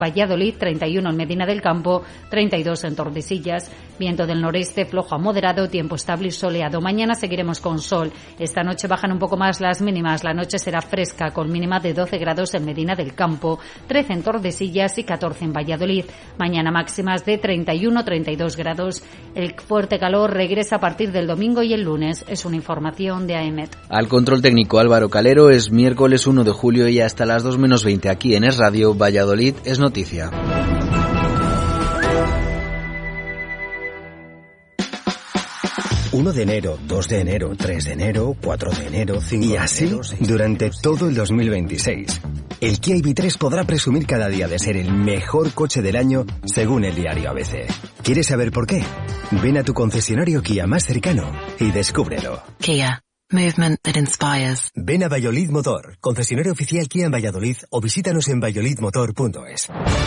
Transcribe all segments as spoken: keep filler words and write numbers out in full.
Valladolid, treinta y uno en Medina del Campo, treinta y dos en Tordesillas. Viento del noreste flojo a moderado, tiempo estable y soleado. Mañana seguiremos con sol. Esta noche bajan un poco más las mínimas. La noche será fresca con mínima de doce grados en Medina del Campo, trece en Tordesillas y catorce en Valladolid. Mañana máximas de treinta y uno, treinta y dos grados. El fuerte calor regresa a partir del domingo y el lunes. Es una información de A E M E T. Al control técnico Álvaro Calero. Es miércoles uno de julio y hasta las dos menos veinte aquí en Es Radio Valladolid es noticia. Noticia. uno de enero, dos de enero, tres de enero, cuatro de enero, cinco de enero... Y así durante todo el dos mil veintiséis. El Kia I V tres podrá presumir cada día de ser el mejor coche del año según el diario A B C. ¿Quieres saber por qué? Ven a tu concesionario Kia más cercano y descúbrelo. Kia. Movement that inspires. Ven a Valladolid Motor, concesionario oficial Kia en Valladolid, o visítanos en valladolid motor punto es.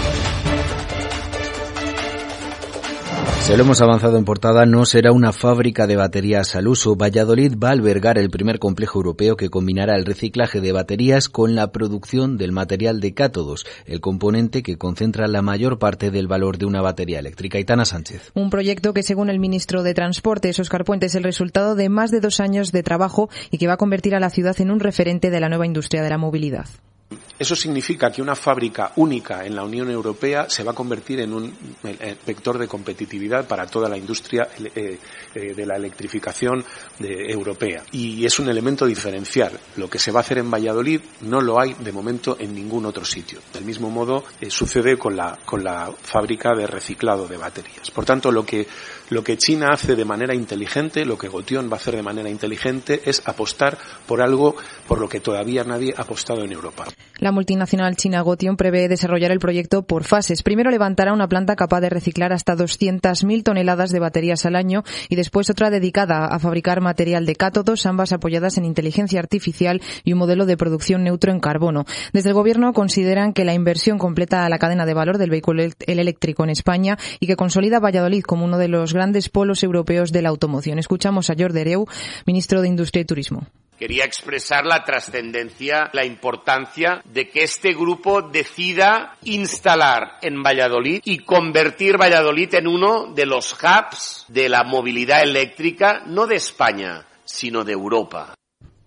Se lo hemos avanzado en portada, no será una fábrica de baterías al uso. Valladolid va a albergar el primer complejo europeo que combinará el reciclaje de baterías con la producción del material de cátodos, el componente que concentra la mayor parte del valor de una batería eléctrica. Aitana Sánchez. Un proyecto que, según el ministro de Transportes, Óscar Puente, es el resultado de más de dos años de trabajo y que va a convertir a la ciudad en un referente de la nueva industria de la movilidad. Eso significa que una fábrica única en la Unión Europea se va a convertir en un vector de competitividad para toda la industria eh, eh, de la electrificación de, europea. Y es un elemento diferencial. Lo que se va a hacer en Valladolid no lo hay de momento en ningún otro sitio. Del mismo modo eh, sucede con la, con la fábrica de reciclado de baterías. Por tanto, lo que, lo que China hace de manera inteligente, lo que Gotion va a hacer de manera inteligente, es apostar por algo por lo que todavía nadie ha apostado en Europa. La multinacional china Gotion prevé desarrollar el proyecto por fases. Primero levantará una planta capaz de reciclar hasta doscientas mil toneladas de baterías al año y después otra dedicada a fabricar material de cátodos, ambas apoyadas en inteligencia artificial y un modelo de producción neutro en carbono. Desde el Gobierno consideran que la inversión completa la cadena de valor del vehículo eléctrico en España y que consolida Valladolid como uno de los grandes polos europeos de la automoción. Escuchamos a Jordi Hereu, ministro de Industria y Turismo. Quería expresar la trascendencia, la importancia de que este grupo decida instalar en Valladolid y convertir Valladolid en uno de los hubs de la movilidad eléctrica, no de España, sino de Europa.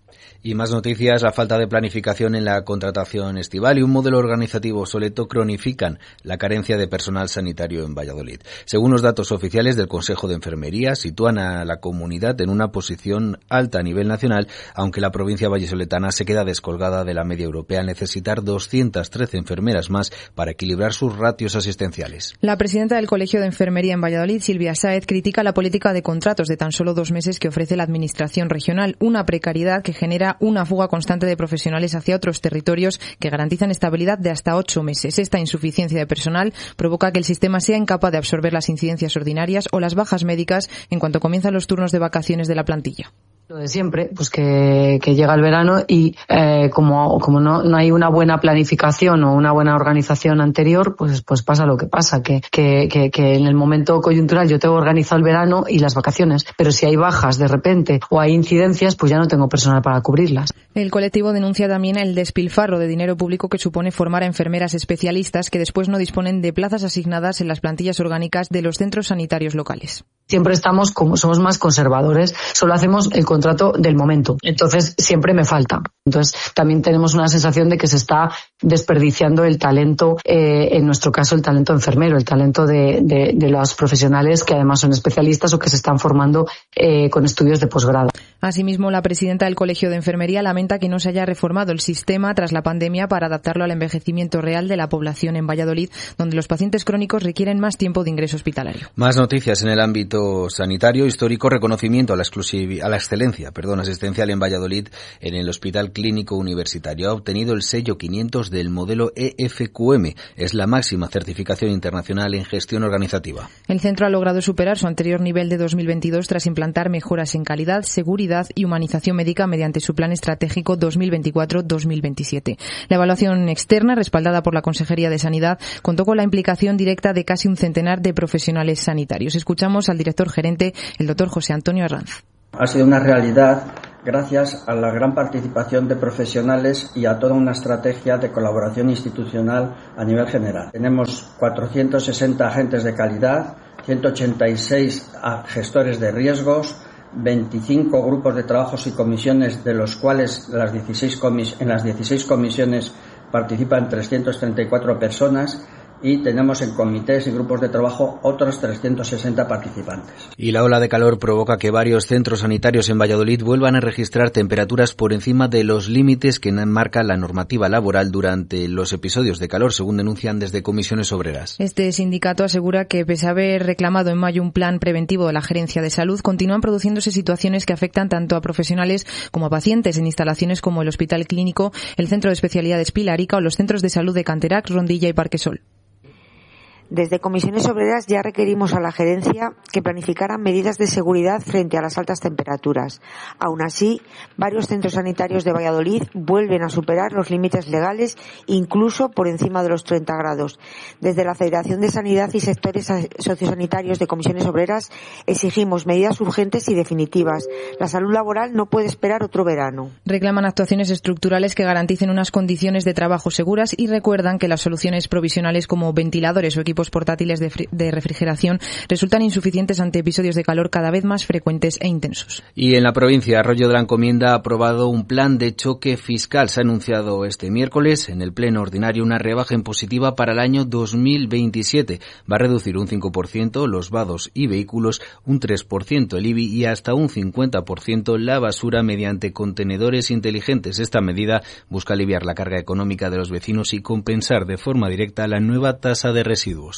Y más noticias, la falta de planificación en la contratación estival y un modelo organizativo obsoleto cronifican la carencia de personal sanitario en Valladolid. Según los datos oficiales del Consejo de Enfermería, sitúan a la comunidad en una posición alta a nivel nacional, aunque la provincia vallisoletana se queda descolgada de la media europea al necesitar doscientas trece enfermeras más para equilibrar sus ratios asistenciales. La presidenta del Colegio de Enfermería en Valladolid, Silvia Sáez, critica la política de contratos de tan solo dos meses que ofrece la Administración regional, una precariedad que genera una fuga constante de profesionales hacia otros territorios que garantizan estabilidad de hasta ocho meses. Esta insuficiencia de personal provoca que el sistema sea incapaz de absorber las incidencias ordinarias o las bajas médicas en cuanto comienzan los turnos de vacaciones de la plantilla. Lo de siempre, pues que, que llega el verano y eh, como, como no, no hay una buena planificación o una buena organización anterior, pues, pues pasa lo que pasa, que, que, que, que en el momento coyuntural yo tengo organizado el verano y las vacaciones, pero si hay bajas de repente o hay incidencias, pues ya no tengo personal para cubrirlas. El colectivo denuncia también el despilfarro de dinero público que supone formar a enfermeras especialistas que después no disponen de plazas asignadas en las plantillas orgánicas de los centros sanitarios locales. Siempre estamos como somos más conservadores, solo hacemos el contrato del momento. Entonces siempre me falta. Entonces también tenemos una sensación de que se está desperdiciando el talento, eh, en nuestro caso el talento enfermero, el talento de, de, de los profesionales que además son especialistas o que se están formando eh, con estudios de posgrado. Asimismo, la presidenta del Colegio de Enfermería lamenta que no se haya reformado el sistema tras la pandemia para adaptarlo al envejecimiento real de la población en Valladolid, donde los pacientes crónicos requieren más tiempo de ingreso hospitalario. Más noticias en el ámbito sanitario, histórico reconocimiento a la exclusividad, a la excelencia, perdón, asistencial en Valladolid en el Hospital Clínico Universitario. Ha obtenido el sello quinientos del modelo E F Q M. Es la máxima certificación internacional en gestión organizativa. El centro ha logrado superar su anterior nivel de dos mil veintidós tras implantar mejoras en calidad, seguridad y humanización médica mediante su plan estratégico dos mil veinticuatro dos mil veintisiete. La evaluación externa, respaldada por la Consejería de Sanidad, contó con la implicación directa de casi un centenar de profesionales sanitarios. Escuchamos al director gerente, el doctor José Antonio Arranz. Ha sido una realidad gracias a la gran participación de profesionales y a toda una estrategia de colaboración institucional a nivel general. Tenemos cuatrocientos sesenta agentes de calidad, ciento ochenta y seis gestores de riesgos, veinticinco grupos de trabajos y comisiones, de los cuales las dieciséis comis- en las dieciséis comisiones participan trescientas treinta y cuatro personas, y tenemos en comités y grupos de trabajo otros trescientos sesenta participantes. Y la ola de calor provoca que varios centros sanitarios en Valladolid vuelvan a registrar temperaturas por encima de los límites que marca la normativa laboral durante los episodios de calor, según denuncian desde Comisiones Obreras. Este sindicato asegura que, pese a haber reclamado en mayo un plan preventivo de la Gerencia de Salud, continúan produciéndose situaciones que afectan tanto a profesionales como a pacientes en instalaciones como el Hospital Clínico, el Centro de Especialidades Pilarica o los centros de salud de Canterac, Rondilla y Parquesol. Desde Comisiones Obreras ya requerimos a la gerencia que planificara medidas de seguridad frente a las altas temperaturas. Aún así, varios centros sanitarios de Valladolid vuelven a superar los límites legales, incluso por encima de los treinta grados. Desde la Federación de Sanidad y sectores sociosanitarios de Comisiones Obreras exigimos medidas urgentes y definitivas. La salud laboral no puede esperar otro verano. Reclaman actuaciones estructurales que garanticen unas condiciones de trabajo seguras y recuerdan que las soluciones provisionales como ventiladores o equipos portátiles de, de refrigeración resultan insuficientes ante episodios de calor cada vez más frecuentes e intensos. Y en la provincia, Arroyo de la Encomienda ha aprobado un plan de choque fiscal. Se ha anunciado este miércoles en el pleno ordinario una rebaja impositiva para el año dos mil veintisiete. Va a reducir un cinco por ciento los vados y vehículos, un tres por ciento el I B I y hasta un cincuenta por ciento la basura mediante contenedores inteligentes. Esta medida busca aliviar la carga económica de los vecinos y compensar de forma directa la nueva tasa de residuos.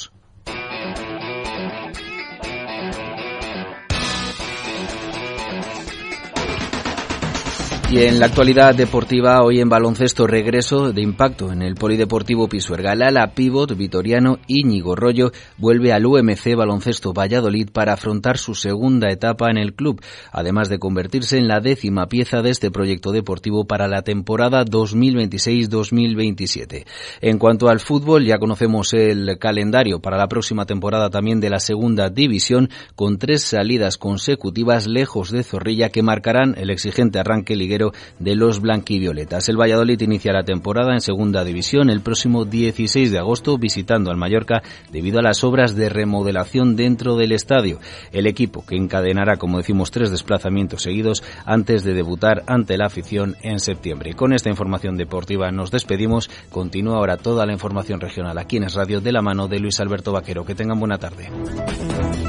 Y en la actualidad deportiva, hoy en baloncesto, regreso de impacto en el Polideportivo Pisuerga. La pívot vitoriano Íñigo Rollo vuelve al U M C Baloncesto Valladolid para afrontar su segunda etapa en el club, además de convertirse en la décima pieza de este proyecto deportivo para la temporada dos mil veintiséis dos mil veintisiete. En cuanto al fútbol, ya conocemos el calendario para la próxima temporada también de la segunda división, con tres salidas consecutivas lejos de Zorrilla que marcarán el exigente arranque liguero de los blanquivioletas. El Valladolid inicia la temporada en segunda división el próximo dieciséis de agosto visitando al Mallorca debido a las obras de remodelación dentro del estadio. El equipo que encadenará, como decimos, tres desplazamientos seguidos antes de debutar ante la afición en septiembre. Y con esta información deportiva nos despedimos. Continúa ahora toda la información regional aquí en Es Radio de la mano de Luis Alberto Vaquero. Que tengan buena tarde.